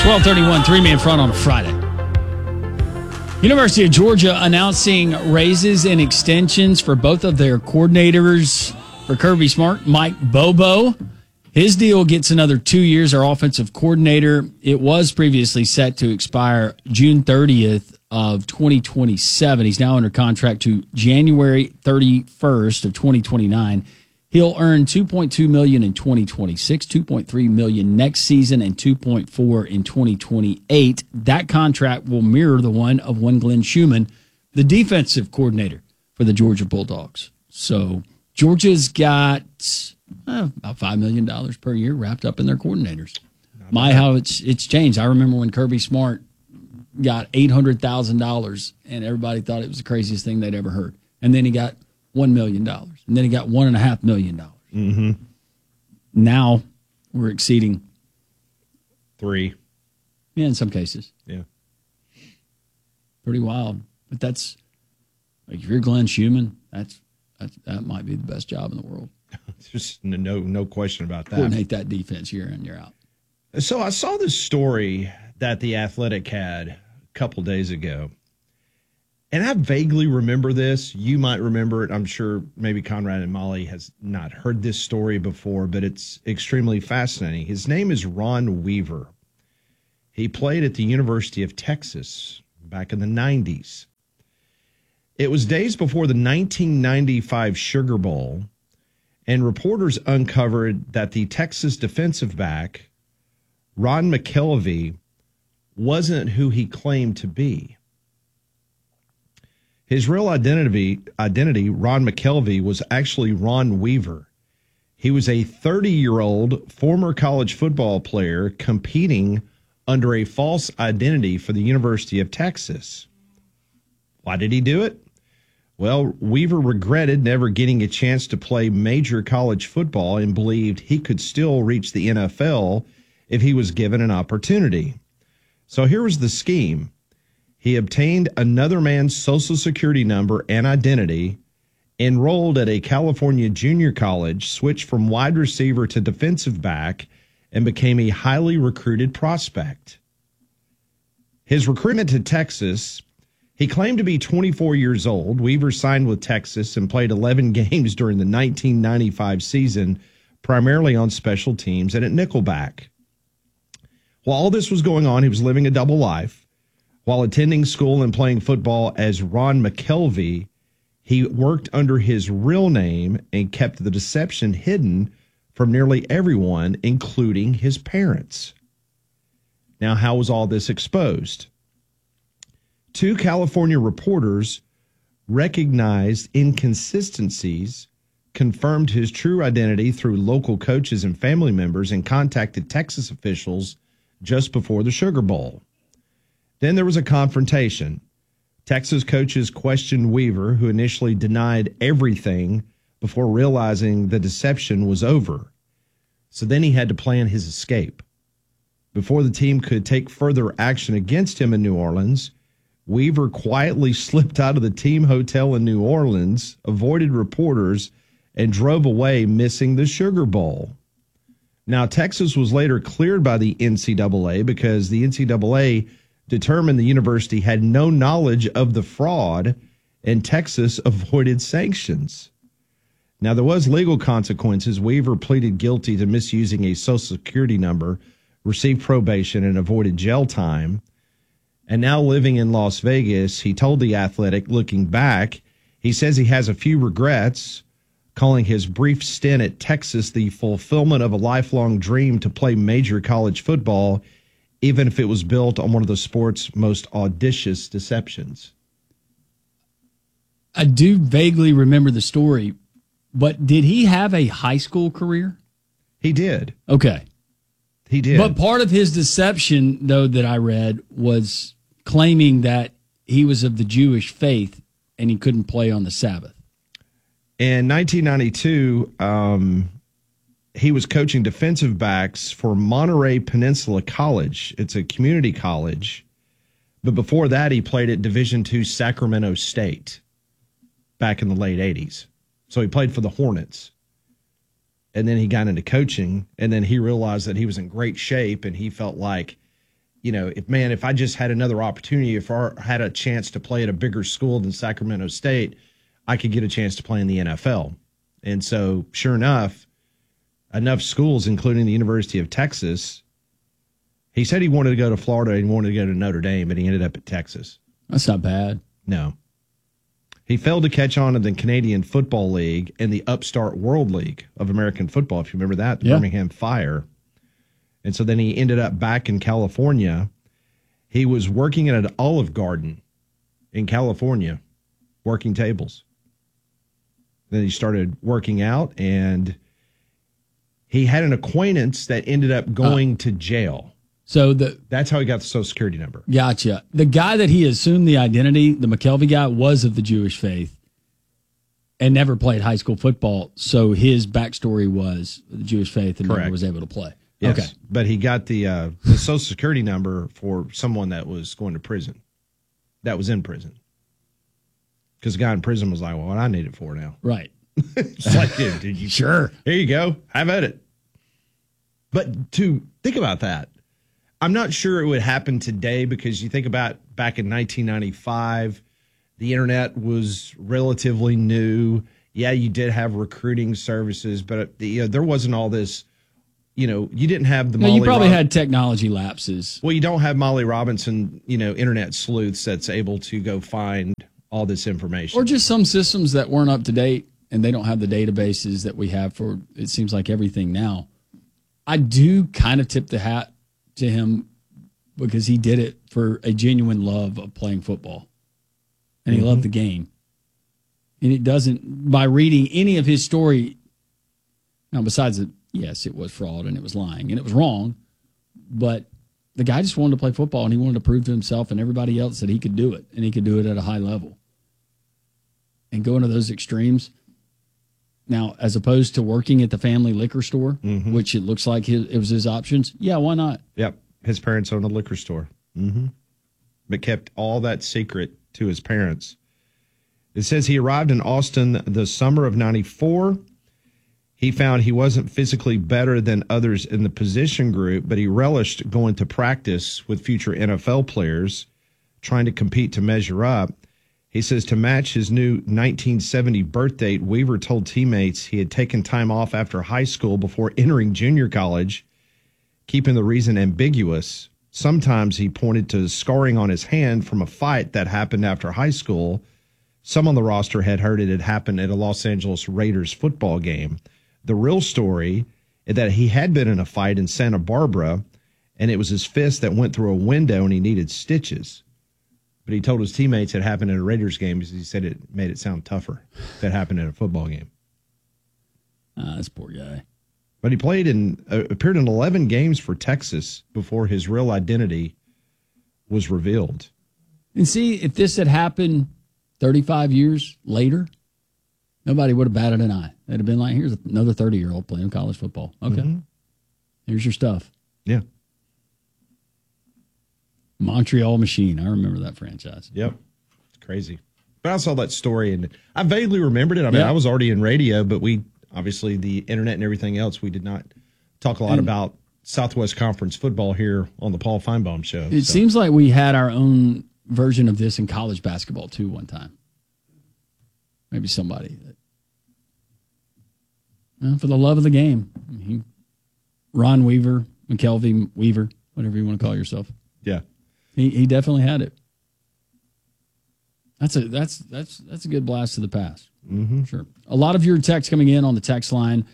12:31, 3-man front on a Friday. University of Georgia announcing raises and extensions for both of their coordinators. For Kirby Smart, Mike Bobo, his deal gets another 2 years. Our offensive coordinator, it was previously set to expire June 30th of 2027. He's now under contract to January 31st of 2029. He'll earn $2.2 million in 2026, $2.3 million next season, and $2.4 in 2028. That contract will mirror the one of Glenn Schumann, the defensive coordinator for the Georgia Bulldogs. So Georgia's got about $5 million per year wrapped up in their coordinators. How it's changed. I remember when Kirby Smart got $800,000, and everybody thought it was the craziest thing they'd ever heard. And then he got $1 million. And then he got $1.5 million. Mm-hmm. Now we're exceeding 3. Yeah, in some cases. Yeah. Pretty wild. But that's, like, if you're Glenn Schumann, that might be the best job in the world. There's no question about that. Coordinate that defense year in, year out. So I saw this story that The Athletic had a couple days ago. And I vaguely remember this. You might remember it. I'm sure maybe Conrad and Molly has not heard this story before, but it's extremely fascinating. His name is Ron Weaver. He played at the University of Texas back in the 90s. It was days before the 1995 Sugar Bowl, and reporters uncovered that the Texas defensive back, Ron McKelvey, wasn't who he claimed to be. His real identity, Ron McKelvey, was actually Ron Weaver. He was a 30-year-old former college football player competing under a false identity for the University of Texas. Why did he do it? Well, Weaver regretted never getting a chance to play major college football and believed he could still reach the NFL if he was given an opportunity. So here was the scheme. He obtained another man's social security number and identity, enrolled at a California junior college, switched from wide receiver to defensive back, and became a highly recruited prospect. His recruitment to Texas, he claimed to be 24 years old. Weaver signed with Texas and played 11 games during the 1995 season, primarily on special teams and at nickelback. While all this was going on, he was living a double life. While attending school and playing football as Ron McKelvey, he worked under his real name and kept the deception hidden from nearly everyone, including his parents. Now, how was all this exposed? 2 California reporters recognized inconsistencies, confirmed his true identity through local coaches and family members, and contacted Texas officials just before the Sugar Bowl. Then there was a confrontation. Texas coaches questioned Weaver, who initially denied everything before realizing the deception was over. So then he had to plan his escape. Before the team could take further action against him in New Orleans, Weaver quietly slipped out of the team hotel in New Orleans, avoided reporters, and drove away, missing the Sugar Bowl. Now, Texas was later cleared by the NCAA because the NCAA determined the university had no knowledge of the fraud, and Texas avoided sanctions. Now, there was legal consequences. Weaver pleaded guilty to misusing a Social Security number, received probation, and avoided jail time. And now living in Las Vegas, he told The Athletic, looking back, he says he has a few regrets, calling his brief stint at Texas the fulfillment of a lifelong dream to play major college football, even if it was built on one of the sport's most audacious deceptions. I do vaguely remember the story, but did he have a high school career? He did. Okay. He did. But part of his deception, though, that I read was claiming that he was of the Jewish faith and he couldn't play on the Sabbath. In 1992, he was coaching defensive backs for Monterey Peninsula College. It's a community college. But before that, he played at Division II Sacramento State back in the late 80s. So he played for the Hornets. And then he got into coaching, and then he realized that he was in great shape, and he felt like if I just had another opportunity, if I had a chance to play at a bigger school than Sacramento State, I could get a chance to play in the NFL. And so, sure enough schools, including the University of Texas, he said he wanted to go to Florida and wanted to go to Notre Dame, but he ended up at Texas. That's not bad. No. He failed to catch on in the Canadian Football League and the upstart World League of American football, if you remember that, the Birmingham Fire. And so then he ended up back in California. He was working at an Olive Garden in California, working tables. Then he started working out, and he had an acquaintance that ended up going to jail. So that's how he got the Social Security number. Gotcha. The guy that he assumed the identity, the McKelvey guy, was of the Jewish faith and never played high school football. So his backstory was the Jewish faith and never was able to play. Yes, okay. But he got the Social Security number for someone that was going to prison, that was in prison. Because the guy in prison was like, well, what I need it for now? Right. It's like, dude, you sure. Here you go. Have at it. But to think about that, I'm not sure it would happen today, because you think about back in 1995, the internet was relatively new. Yeah, you did have recruiting services, but there wasn't all this. You didn't have the. You probably had technology lapses. Well, you don't have Molly Robinson, internet sleuths that's able to go find all this information, or just some systems that weren't up to date and they don't have the databases that we have for. It seems like everything now. I do kind of tip the hat to him, because he did it for a genuine love of playing football, and he loved the game. And it doesn't, by reading any of his story, now besides that, yes, it was fraud and it was lying and it was wrong, but the guy just wanted to play football, and he wanted to prove to himself and everybody else that he could do it, and he could do it at a high level. And going to those extremes, now, as opposed to working at the family liquor store, which it looks like it was his options, yeah, why not? Yep. His parents owned a liquor store, but kept all that secret to his parents. It says he arrived in Austin the summer of '94. He found he wasn't physically better than others in the position group, but he relished going to practice with future NFL players, trying to compete to measure up. He says to match his new 1970 birth date, Weaver told teammates he had taken time off after high school before entering junior college, keeping the reason ambiguous. Sometimes he pointed to scarring on his hand from a fight that happened after high school. Some on the roster had heard it had happened at a Los Angeles Raiders football game. The real story is that he had been in a fight in Santa Barbara, and it was his fist that went through a window and he needed stitches. But he told his teammates it happened at a Raiders game because he said it made it sound tougher that happened at a football game. This poor guy. But he appeared in 11 games for Texas before his real identity was revealed. And see, if this had happened 35 years later, nobody would have batted an eye. They'd have been like, here's another 30-year-old playing college football. Okay. Here's your stuff. Yeah. Montreal Machine. I remember that franchise. Yep. It's crazy. But I saw that story, and I vaguely remembered it. I mean, I was already in radio, but obviously the internet and everything else, we did not talk a lot about Southwest Conference football here on the Paul Feinbaum Show. It seems like we had our own version of this in college basketball, too, one time. Maybe somebody. For the love of the game. Ron Weaver, McKelvey Weaver, whatever you want to call yourself. Yeah. He definitely had it. That's a good blast to the past. Sure. A lot of your texts coming in on the text line,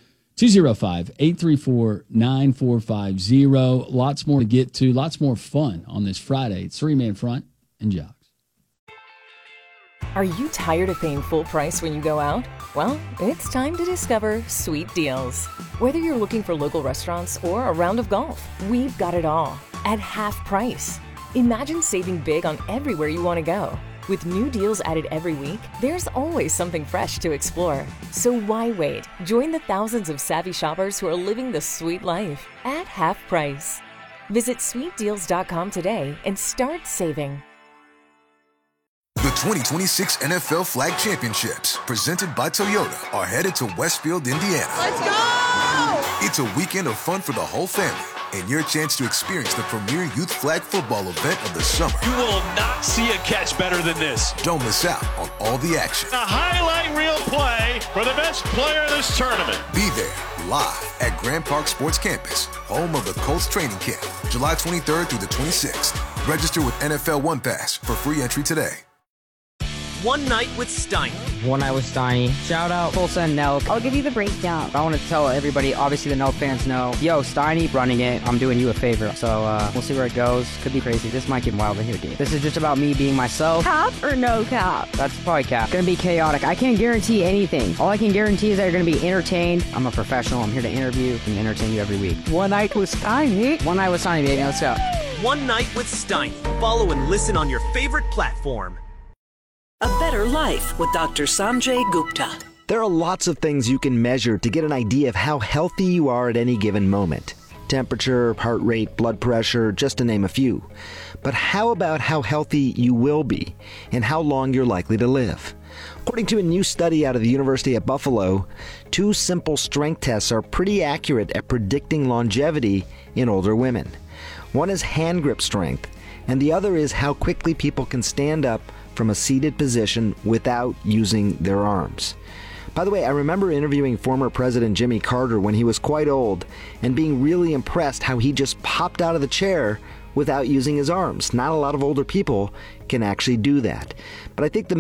205-834-9450. Lots more to get to. Lots more fun on this Friday. It's Three Man Front and Jocks. Are you tired of paying full price when you go out? Well, it's time to discover Sweet Deals. Whether you're looking for local restaurants or a round of golf, we've got it all at half price. Imagine saving big on everywhere you want to go. With new deals added every week, there's always something fresh to explore. So why wait? Join the thousands of savvy shoppers who are living the sweet life at half price. Visit sweetdeals.com today and start saving. The 2026 NFL Flag Championships, presented by Toyota, are headed to Westfield, Indiana. Let's go! It's a weekend of fun for the whole family. and your chance to experience the premier youth flag football event of the summer. You will not see a catch better than this. Don't miss out on all the action. A highlight reel play for the best player of this tournament. Be there live at Grand Park Sports Campus, home of the Colts training camp, July 23rd through the 26th. Register with NFL One Pass for free entry today. One Night with Steiny. One Night with Steiny. Shout out Tulsa and Nelk. I'll give you the breakdown. I want to tell everybody, obviously the Nelk fans know, yo, Steiny running it. I'm doing you a favor. So we'll see where it goes. Could be crazy. This might get wild in here, dude. This is just about me being myself. Cap or no cap? That's probably cap. Gonna be chaotic. I can't guarantee anything. All I can guarantee is that you're gonna be entertained. I'm a professional. I'm here to interview and entertain you every week. One Night with Steiny. One Night with Steiny, baby. Let's go. One Night with Steiny. Follow and listen on your favorite platform. A Better Life with Dr. Sanjay Gupta. There are lots of things you can measure to get an idea of how healthy you are at any given moment. Temperature, heart rate, blood pressure, just to name a few. But how about how healthy you will be and how long you're likely to live? According to a new study out of the University at Buffalo, 2 simple strength tests are pretty accurate at predicting longevity in older women. One is hand grip strength, and the other is how quickly people can stand up from a seated position without using their arms. By the way, I remember interviewing former President Jimmy Carter when he was quite old and being really impressed how he just popped out of the chair without using his arms. Not a lot of older people can actually do that. But I think the